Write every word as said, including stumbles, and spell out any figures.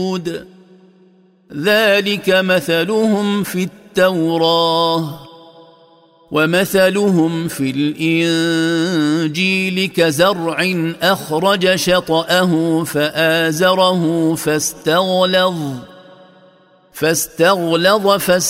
ذلك مثلهم في التوراة ومثلهم في الإنجيل كزرع أخرج شطأه فآزره فاستغلظ فاستغلظ